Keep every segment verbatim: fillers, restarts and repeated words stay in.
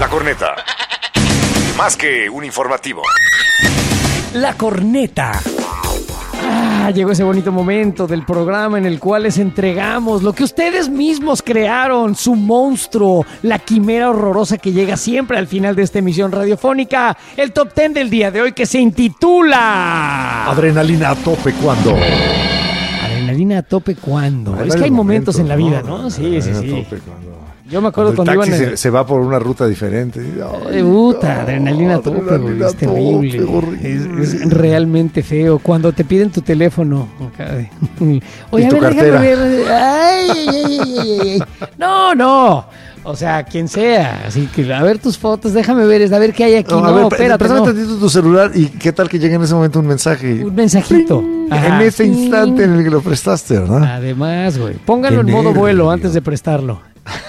Corneta. Más que un informativo. La Corneta. Ah, llegó ese bonito momento del programa en el cual les entregamos lo que ustedes mismos crearon, su monstruo, la quimera horrorosa que llega siempre al final de esta emisión radiofónica, el top ten del día de hoy que se intitula... Adrenalina a tope cuando... Adrenalina a tope cuando... Bueno, es que hay momentos, momentos en la vida, ¿no? ¿no? Sí, sí, sí. A tope cuando... Yo me acuerdo cuando, cuando, el iban... taxi En... se, se va por una ruta diferente. Ay, puta, no, adrenalina a tope, güey, es terrible. Horrible. Es, es realmente feo. Cuando te piden tu teléfono. Oye, a ver, cartera? déjame ver. Ay, ay, ay, ay, ay. No, no. O sea, quien sea. Así que a ver tus fotos, déjame ver, a ver qué hay aquí. No, no, no ver, espérate. Préstame no. tantito tu celular y qué tal que llegue en ese momento un mensaje. Un mensajito. Ajá. En ese instante en el que lo prestaste, ¿verdad? Además, güey. Póngalo Qué en modo nervio. vuelo antes de prestarlo.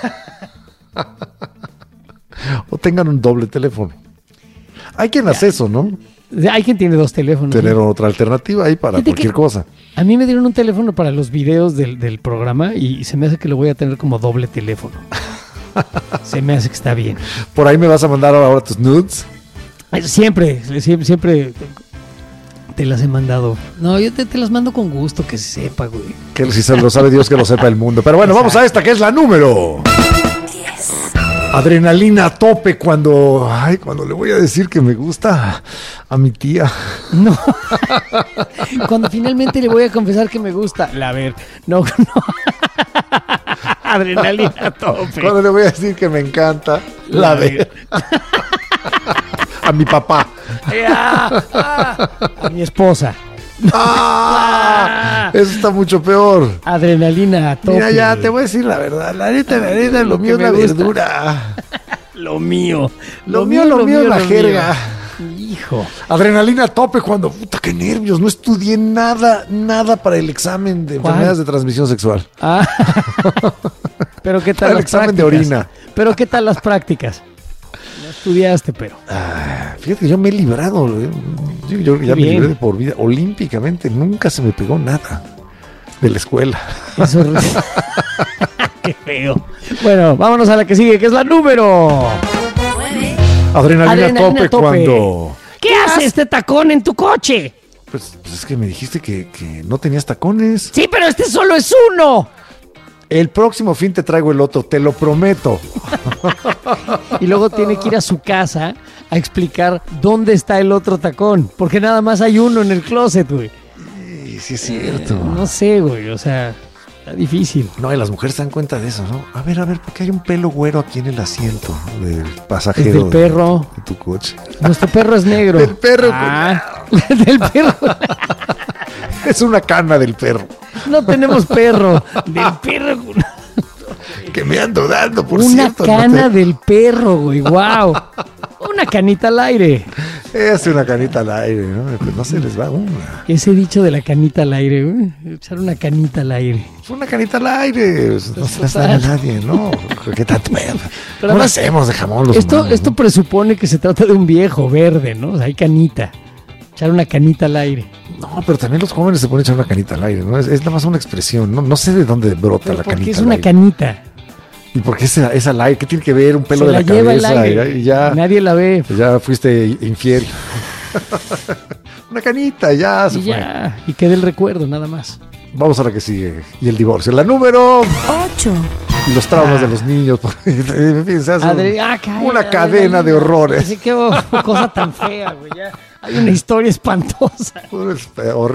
O tengan un doble teléfono. Hay quien hace eso, ¿no? Hay quien tiene dos teléfonos. Tener otra alternativa ahí para Fíjate cualquier que cosa. A mí me dieron un teléfono para los videos del, del programa y se me hace que lo voy a tener como doble teléfono. Se me hace que está bien. Por ahí me vas a mandar ahora tus nudes. Siempre, siempre, siempre te las he mandado. No, yo te, te las mando con gusto, que se sepa, güey. Que si se lo sabe Dios, que lo sepa el mundo. Pero bueno, vamos a esta que es la número diez. Adrenalina a tope cuando, ay, cuando le voy a decir que me gusta a mi tía. No. Cuando finalmente le voy a confesar que me gusta. La ver, no, no. Adrenalina a tope. Cuando le voy a decir que me encanta, la, la de a mi papá. Ah, ah, a mi esposa. ¡Ah! Eso está mucho peor. Adrenalina a tope. Mira, ya te voy a decir la verdad. La neta, la neta, lo, lo mío es la gusta. Verdura. Lo mío. Lo, lo mío, lo, lo mío es la jerga. Mío. Hijo. Adrenalina a tope cuando, puta, qué nervios. No estudié nada, nada para el examen de ¿Cuál? enfermedades de transmisión sexual. Ah. Pero qué tal para las el examen prácticas? de orina. Pero qué tal las prácticas. No estudiaste, pero. Ah, fíjate que yo me he librado. ¿eh? Yo, yo ya me libré de por vida. Olímpicamente nunca se me pegó nada de la escuela. Eso es... Qué feo. Bueno, vámonos a la que sigue, que es la número nueve. Adrenalina, Adrenalina tope, tope cuando. ¿Qué, ¿Qué hace este tacón en tu coche? Pues, pues es que me dijiste que, que no tenías tacones. Sí, pero este solo es uno. El próximo fin te traigo el otro, te lo prometo. Y luego tiene que ir a su casa a explicar dónde está el otro tacón. Porque nada más hay uno en el closet, güey. Sí, sí es cierto. Eh, no sé, güey, o sea, está difícil. No, y las mujeres se dan cuenta de eso, ¿no? A ver, a ver, ¿por qué hay un pelo güero aquí en el asiento del pasajero? Del perro. De, de tu coche. Nuestro perro es negro. Del perro. Ah, del perro. Es una cana del perro. No tenemos perro. Del perro. Que me ando dando, por una cierto. Una cana no te... del perro, güey. Wow. Una canita al aire. Es una canita al aire, ¿no? Pues no se les va una. Ese dicho de la canita al aire, güey. Echar una canita al aire. Es una canita al aire. Pues no se las da a nadie, ¿no? ¿Qué tanto? Pero no lo hacemos de jamón los esto, humanos, esto ¿no? presupone que se trata de un viejo verde, ¿no? O sea, hay canita. Echar una canita al aire. No, pero también los jóvenes se ponen a echar una canita al aire, ¿no? Es, es nada más una expresión, no, no sé de dónde brota pero la ¿por canita. qué es al una aire? canita? ¿Y por qué es, es al aire? ¿Qué tiene que ver un pelo se de la, la lleva cabeza? El aire. Y ya, nadie la ve. Ya fuiste infiel. Una canita, ya se y fue. Ya, y queda el recuerdo, nada más. Vamos a la que sigue. Y el divorcio. La número ocho. Y los traumas ah. de los niños. Fíjense, Adri- ah, cállate, una cadena Adri- de horrores. Así que oh, cosa tan fea, güey. Ya hay una historia espantosa. Horrible.